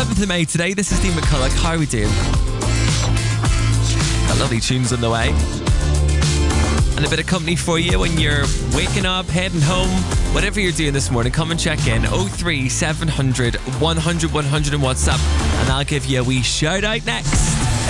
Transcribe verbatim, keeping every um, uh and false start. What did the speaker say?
eleventh of May today. This is Dean McCulloch. How are we doing? Got lovely tunes on the way. And a bit of company for you when you're waking up, heading home, whatever you're doing this morning. Come and check in. oh three seven hundred, one hundred, one hundred on WhatsApp, and I'll give you a wee shout out next.